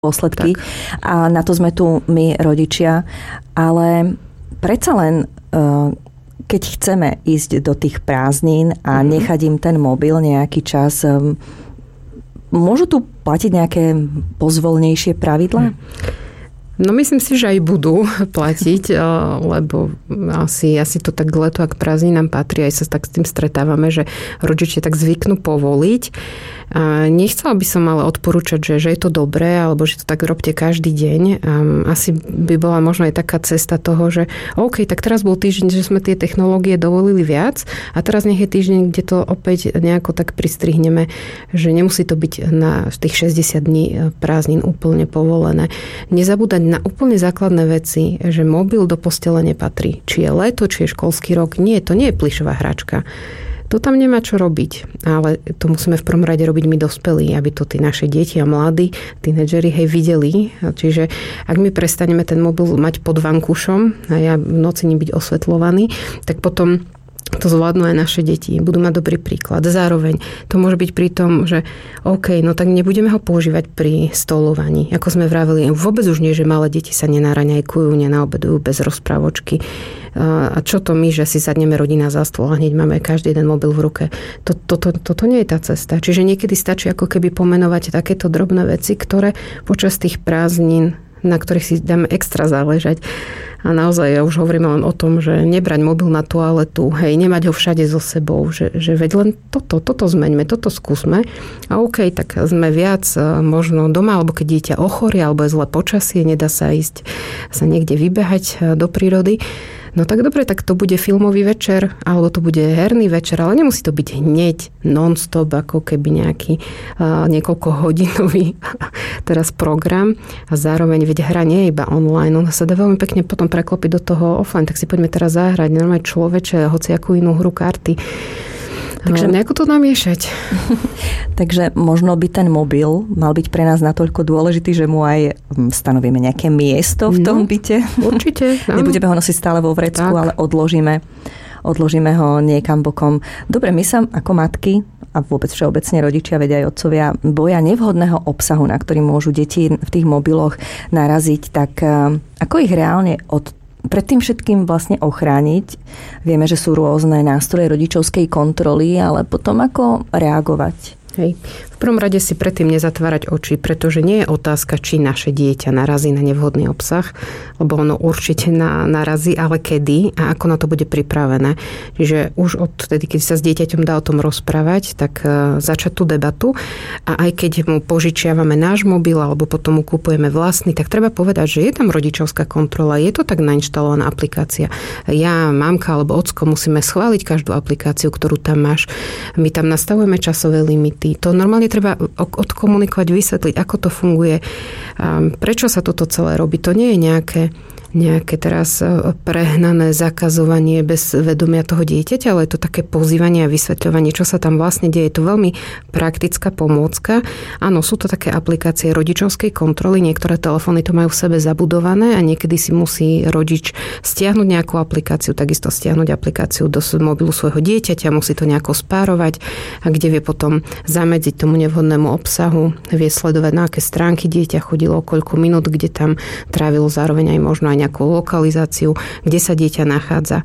dôsledky a na to sme tu my, rodičia. Ale predsa len, keď chceme ísť do tých prázdnin a nechať im ten mobil nejaký čas, môžu tu platiť nejaké pozvolnejšie pravidlá? No myslím si, že aj budú platiť, lebo asi to tak leto, ak prázdninám patrí, aj sa tak s tým stretávame, že rodičia tak zvyknú povoliť. Nechcela by som ale odporúčať, že je to dobré, alebo že to tak robte každý deň. Asi by bola možno aj taká cesta toho, že OK, tak teraz bol týždeň, že sme tie technológie dovolili viac a teraz nech je týždeň, kde to opäť nejako tak pristrihneme, že nemusí to byť na tých 60 dní prázdnin úplne povolené. Nezabúdať na úplne základné veci, že mobil do postele nepatrí. Či je leto, či je školský rok. Nie, to nie je plyšová hračka. To tam nemá čo robiť, ale to musíme v prvom rade robiť my dospelí, aby to tí naše deti a mladí, tínedžeri, videli. Čiže ak my prestaneme ten mobil mať pod vankúšom a ja v noci nebyť osvetľovaný, tak potom to zvládnu aj naše deti. Budú mať dobrý príklad. Zároveň to môže byť pri tom, že OK, no tak nebudeme ho používať pri stolovaní. Ako sme vraveli, vôbec už nie, že malé deti sa nenaraňajkujú, nenaobedujú bez rozprávočky. A čo to my, že si sadneme rodina za stôl a hneď máme každý jeden mobil v ruke. Toto nie je tá cesta. Čiže niekedy stačí ako keby pomenovať takéto drobné veci, ktoré počas tých prázdnin, na ktorých si dáme extra záležať. A naozaj ja už hovorím len o tom, že nebrať mobil na toaletu, nemať ho všade so sebou, že veď len toto zmeňme, toto skúsme. A OK, tak sme viac možno doma, alebo keď dieťa ochorie, alebo je zlé počasie, nedá sa ísť sa niekde vybehať do prírody. No tak dobre, tak to bude filmový večer, alebo to bude herný večer, ale nemusí to byť hneď non-stop, ako keby nejaký niekoľkohodinový teraz program. A zároveň, veď hra nie je iba online, ona sa dá veľmi pekne potom preklopiť do toho offline, tak si poďme teraz zahrať, normálne človeče, hociakú inú hru, karty. Takže nejako to namiešať. Takže možno by ten mobil mal byť pre nás natoľko dôležitý, že mu aj stanovíme nejaké miesto v tom byte. Určite. Nebudeme ho nosiť stále vo vrecku, ale odložíme ho niekam bokom. Dobre, my sa ako matky a vôbec všeobecne rodičia, vedia aj otcovia, boja nevhodného obsahu, na ktorý môžu deti v tých mobiloch naraziť, tak ako ich reálne pred tým všetkým vlastne ochrániť? Vieme, že sú rôzne nástroje rodičovskej kontroly, ale potom ako reagovať? Hej. V prvom rade si predtým nezatvárať oči, pretože nie je otázka, či naše dieťa narazí na nevhodný obsah, lebo ono určite narazí, ale kedy a ako na to bude pripravené. Čiže už od tedy, keď sa s dieťaťom dá o tom rozprávať, tak začať tú debatu a aj keď mu požičiavame náš mobil alebo potom mu kupujeme vlastný, tak treba povedať, že je tam rodičovská kontrola, je to tak nainštalovaná aplikácia. Ja, mamka alebo ocko musíme schváliť každú aplikáciu, ktorú tam máš. My tam nastavujeme časové limity. To normálne treba odkomunikovať, vysvetliť, ako to funguje, prečo sa toto celé robí. To nie je nejaké teraz prehnané zakazovanie bez vedomia toho dieťaťa, ale je to také pozývanie a vysvetľovanie, čo sa tam vlastne deje. Je to veľmi praktická pomôcka. Áno, sú to také aplikácie rodičovskej kontroly, niektoré telefóny to majú v sebe zabudované a niekedy si musí rodič stiahnuť nejakú aplikáciu, takisto stiahnuť aplikáciu do mobilu svojho dieťaťa, musí to nejako spárovať a kde vie potom zamedziť tomu nevhodnému obsahu, vie sledovať, na aké stránky dieťa chodilo, koľko minút, kde tam trávilo, zároveň aj možno aj nejakú lokalizáciu, kde sa dieťa nachádza.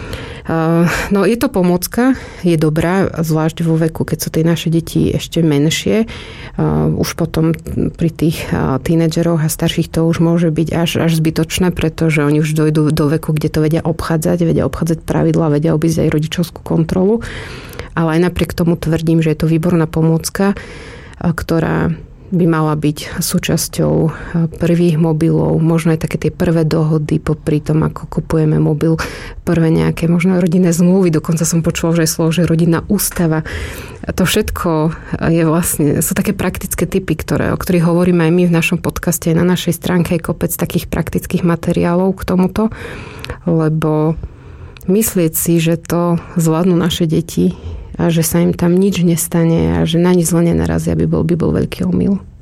No je to pomôcka, je dobrá, zvlášť vo veku, keď sú tie naše deti ešte menšie. Už potom pri tých tínedžeroch a starších to už môže byť až zbytočné, pretože oni už dojdú do veku, kde to vedia obchádzať pravidlá, vedia obísť aj rodičovskú kontrolu. Ale aj napriek tomu tvrdím, že je to výborná pomôcka, ktorá by mala byť súčasťou prvých mobilov, možno aj také tie prvé dohody popri tom, ako kupujeme mobil, prvé nejaké možno rodinné zmluvy, dokonca som počula, že je slovo, že rodinná ústava. To všetko je vlastne, sú také praktické tipy, o ktorých hovoríme aj my v našom podcaste, na našej stránke je kopec takých praktických materiálov k tomuto, lebo myslieť si, že to zvládnu naše deti a že sa im tam nič nestane a že na nič zle nenarazia, by bol veľký omyl.